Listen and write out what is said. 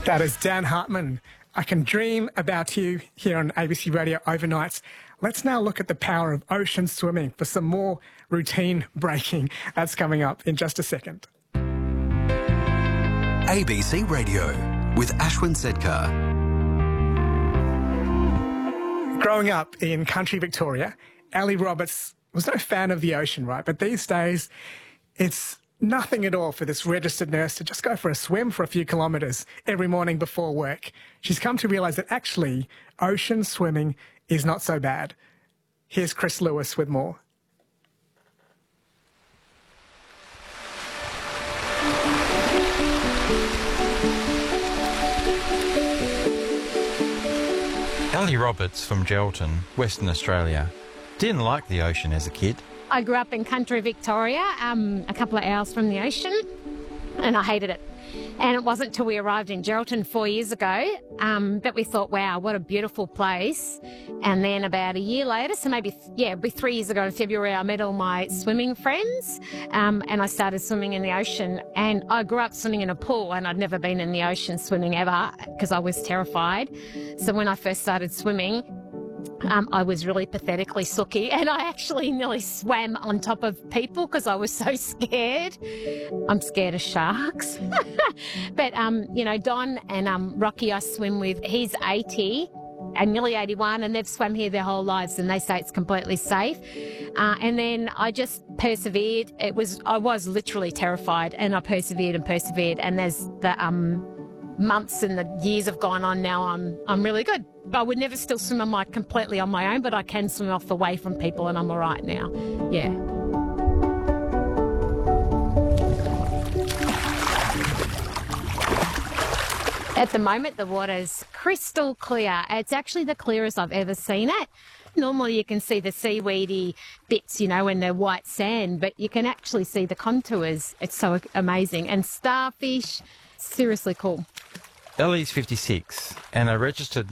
That is Dan Hartman. I Can Dream About You here on ABC Radio Overnights. Let's now look at the power of ocean swimming for some more routine breaking. That's coming up in just a second. ABC Radio with Ashwin Sedkar. Growing up in country Victoria, Ellie Roberts was no fan of the ocean, right? But these days, it's nothing at all for this registered nurse to just go for a swim for a few kilometres every morning before work. She's come to realise that actually ocean swimming is not so bad. Here's Chris Lewis with more. Ellie Roberts from Geraldton, Western Australia, didn't like the ocean as a kid. I grew up in country Victoria, a couple of hours from the ocean, and I hated it. And it wasn't until we arrived in Geraldton 4 years ago that we thought, wow, what a beautiful place. And then about a year later, so maybe, it'd be 3 years ago in February, I met all my swimming friends and I started swimming in the ocean. And I grew up swimming in a pool, and I'd never been in the ocean swimming ever because I was terrified. So when I first started swimming, I was really pathetically sooky, and I actually nearly swam on top of people because I was so scared. I'm scared of sharks. But, Don and Rocky I swim with, he's 80 and nearly 81, and they've swum here their whole lives, and they say it's completely safe. And then I just persevered. I was literally terrified, and I persevered, and there's the months and the years have gone on now, I'm really good. I would never still swim completely on my own, but I can swim off away from people, and I'm all right now. Yeah. At the moment, the water's crystal clear. It's actually the clearest I've ever seen it. Normally you can see the seaweedy bits, and the white sand, but you can actually see the contours. It's so amazing. And starfish, seriously cool. Ellie's 56 and a registered